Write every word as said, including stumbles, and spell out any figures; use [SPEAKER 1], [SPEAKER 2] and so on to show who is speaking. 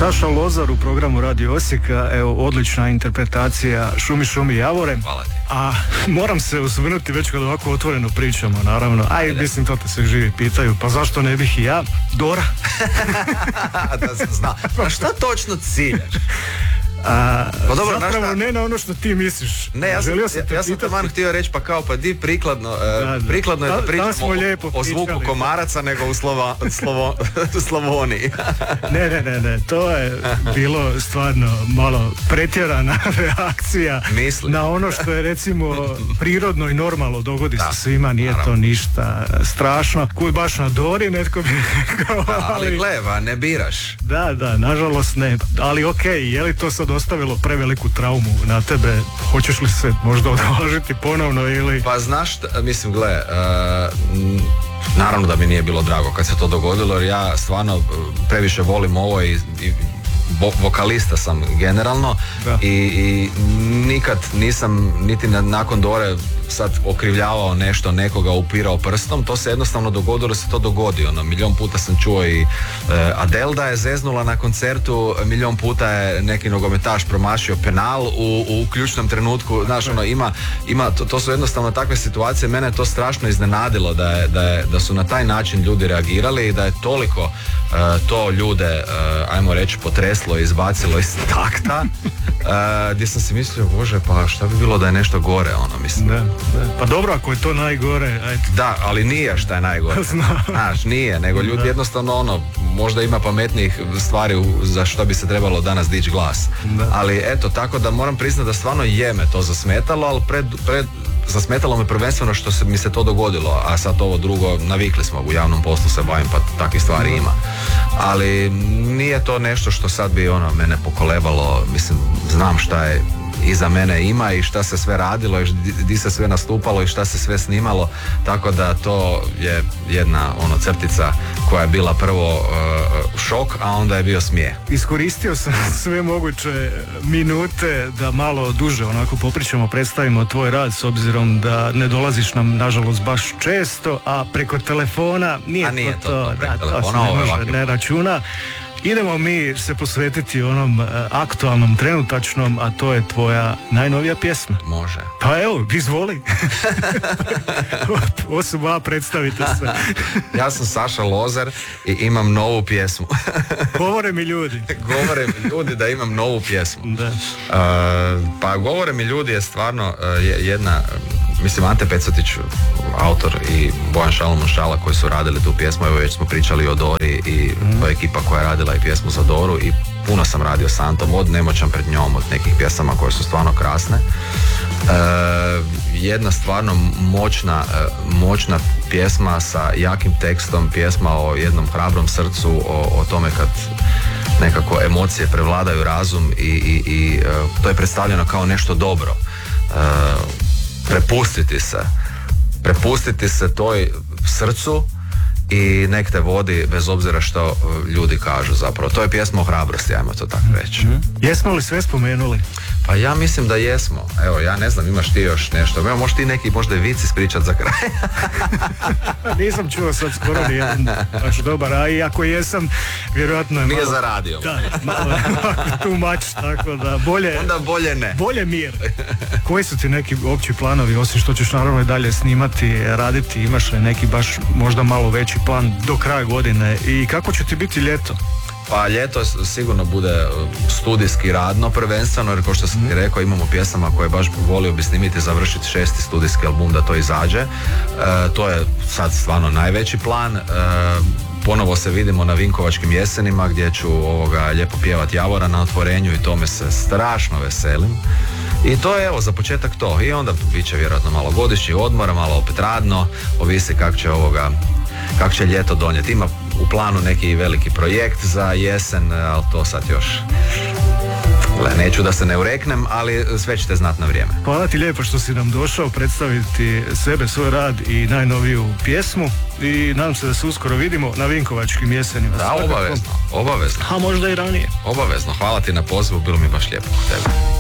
[SPEAKER 1] Saša Lozar u programu Radio Osijeka, evo odlična interpretacija Šumi šumi javore.
[SPEAKER 2] Hvala ti.
[SPEAKER 1] A moram se osvrnuti već kad ovako otvoreno pričamo, naravno. Aj, mislim, to te se živi pitaju, pa zašto ne bih i ja? Dora.
[SPEAKER 2] Da se zna. A šta točno ciljaš?
[SPEAKER 1] A,
[SPEAKER 2] pa dobro,
[SPEAKER 1] zapravo
[SPEAKER 2] šta...
[SPEAKER 1] ne na ono što ti misliš.
[SPEAKER 2] Ne, ja sam,
[SPEAKER 1] sam,
[SPEAKER 2] ja, ja sam te man htio reći, pa kao pa di prikladno, da, da. prikladno je da pričamo o, o zvuku komaraca nego u Slova, Slovo, Slavoniji.
[SPEAKER 1] Ne, ne, ne, ne, to je bilo stvarno malo pretjerana reakcija.
[SPEAKER 2] Mislim.
[SPEAKER 1] Na ono što je recimo prirodno i normalno dogodi
[SPEAKER 2] da,
[SPEAKER 1] se svima, nije naravno. To ništa strašno. Kuj baš na Dori, netko bi rekao,
[SPEAKER 2] da, ali...
[SPEAKER 1] ali
[SPEAKER 2] gleva, ne biraš.
[SPEAKER 1] Da, da, nažalost ne, ali okej, okay, je li to sad ostavilo preveliku traumu na tebe, hoćeš li se možda odložiti ponovno ili...
[SPEAKER 2] Pa znaš, mislim, gle, uh, naravno da mi nije bilo drago kad se to dogodilo, jer ja stvarno previše volim ovo i, i vo, vokalista sam generalno i, i nikad nisam niti na, nakon Dore sad okrivljavao nešto, nekoga upirao prstom, to se jednostavno dogodilo, se to dogodi, ono, milion puta sam čuo i e, Adele da je zeznula na koncertu, milion puta je neki nogometaš promašio penal u, u ključnom trenutku, znaš, ono, ima, ima to, to su jednostavno takve situacije, mene je to strašno iznenadilo da, je, da, je, da su na taj način ljudi reagirali i da je toliko e, to ljude, e, ajmo reći, potreslo i izbacilo iz takta, e, gdje sam si mislio, bože, pa šta bi bilo da je nešto gore, ono, mislim.
[SPEAKER 1] Da. Pa dobro, ako je to najgore, ajde.
[SPEAKER 2] Da, ali nije šta je najgore. Znaš, nije, nego ljudi da. Jednostavno ono, možda ima pametnijih stvari u, za što bi se trebalo danas dići glas. Da. Ali eto, tako da moram priznati da stvarno je me to zasmetalo, ali pred, pred zasmetalo me prvenstveno što se mi se to dogodilo, a sad ovo drugo, navikli smo, u javnom poslu se bavim, pa takvih stvari da. Ima. Ali nije to nešto što sad bi ono mene pokolebalo, mislim, znam šta je iza mene ima i šta se sve radilo i di se sve nastupalo i šta se sve snimalo, tako da to je jedna ono crtica koja je bila prvo uh, šok, a onda je bio smijeh.
[SPEAKER 1] Iskoristio sam sve moguće minute da malo duže onako popričamo, predstavimo tvoj rad s obzirom da ne dolaziš nam nažalost baš često, a preko telefona nije,
[SPEAKER 2] a nije to, to, to
[SPEAKER 1] da,
[SPEAKER 2] telefona,
[SPEAKER 1] to se ne može, ne računa. Idemo mi se posvetiti onom uh, aktualnom, trenutačnom, a to je tvoja najnovija pjesma.
[SPEAKER 2] Može.
[SPEAKER 1] Pa evo, izvoli. Osoba, predstavite se.
[SPEAKER 2] Ja sam Saša Lozar i imam novu pjesmu.
[SPEAKER 1] Govore mi ljudi.
[SPEAKER 2] Govore mi ljudi da imam novu pjesmu.
[SPEAKER 1] Da.
[SPEAKER 2] Uh, pa Govore mi ljudi je stvarno uh, jedna... Mislim, Ante Pecotić, autor, i Bojan Šalomon Šala koji su radili tu pjesmu, evo već smo pričali o Dori i mm. to je ekipa koja je radila i pjesmu za Doru i puno sam radio s Antom, od Nemoćan pred njom, od nekih pjesama koje su stvarno krasne. E, jedna stvarno moćna, moćna pjesma sa jakim tekstom, pjesma o jednom hrabrom srcu, o, o tome kad nekako emocije prevladaju razum i, i, i to je predstavljeno kao nešto dobro. E, prepustiti se prepustiti se toj srcu i nek te vodi bez obzira što ljudi kažu zapravo. To je pjesma o hrabrosti, ajmo to tako reći.
[SPEAKER 1] Mm-hmm. Jesmo li sve spomenuli?
[SPEAKER 2] Pa ja mislim da jesmo. Evo, ja ne znam, imaš ti još nešto. Evo, možeš ti neki možda i vic ispričat za kraj.
[SPEAKER 1] Nisam čuo sad skoro ni jedan baš dobar, a i ako jesam, vjerojatno je malo...
[SPEAKER 2] Nije zaradio.
[SPEAKER 1] Da, malo too much, tako da bolje...
[SPEAKER 2] Onda bolje ne.
[SPEAKER 1] Bolje mir. Koji su ti neki opći planovi, osim što ćeš naravno i dalje snimati, raditi, imaš li neki baš možda malo veći plan do kraja godine i kako će ti biti ljeto?
[SPEAKER 2] Pa ljeto sigurno bude studijski radno prvenstveno, jer kao što sam ti rekao imamo pjesama koje baš volio bi snimiti, završiti šesti studijski album da to izađe. E, to je sad stvarno najveći plan. E, ponovo se vidimo na Vinkovačkim jesenima gdje ću ovoga lijepo pjevati Javora na otvorenju i tome se strašno veselim. I to je evo za početak to. I onda bit će vjerojatno malo godišnji odmora, malo opet radno, ovisi kako će ovoga kako će ljeto donijeti. Ima u planu neki veliki projekt za jesen, ali to sad još Le, neću da se ne ureknem, ali sve ćete znati na vrijeme.
[SPEAKER 1] Hvala ti lijepo što si nam došao predstaviti sebe, svoj rad i najnoviju pjesmu i nadam se da se uskoro vidimo na Vinkovačkim jesenima.
[SPEAKER 2] Da, obavezno, obavezno.
[SPEAKER 1] A možda i ranije.
[SPEAKER 2] Obavezno, hvala ti na pozivu, bilo mi baš lijepo kod tebe.